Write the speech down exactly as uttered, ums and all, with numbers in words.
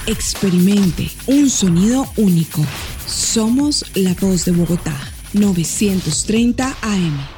Experimente un sonido único. Somos la voz de Bogotá. novecientos treinta A M.